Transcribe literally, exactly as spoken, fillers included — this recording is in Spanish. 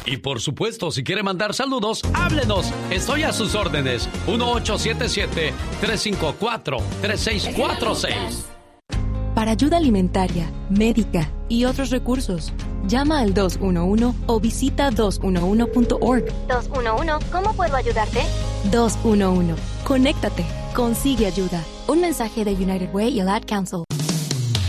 Y por supuesto, si quiere mandar saludos, háblenos. Estoy a sus órdenes. uno ocho siete siete, tres cinco cuatro, tres seis cuatro seis. Para ayuda alimentaria, médica y otros recursos, llama al dos uno uno o visita dos uno uno punto org. dos uno uno, ¿cómo puedo ayudarte? dos uno uno. Conéctate. Consigue ayuda. Un mensaje de United Way y el Ad Council.